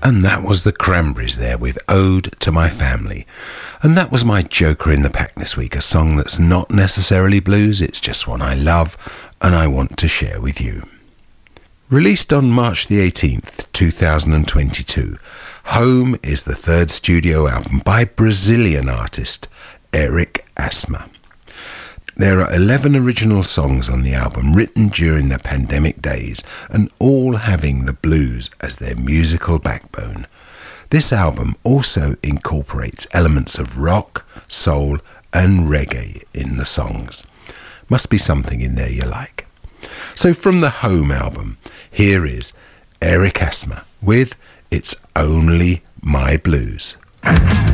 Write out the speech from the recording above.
And that was the Cranberries there with Ode to My Family. And that was my Joker in the Pack this week, a song that's not necessarily blues, it's just one I love and I want to share with you. Released on March the 18th, 2022, Home is the third studio album by Brazilian artist Eric Asma. There are 11 original songs on the album written during the pandemic days and all having the blues as their musical backbone. This album also incorporates elements of rock, soul and reggae in the songs. Must be something in there you like. So from the Home album, here is Eric Asma with It's Only My Blues.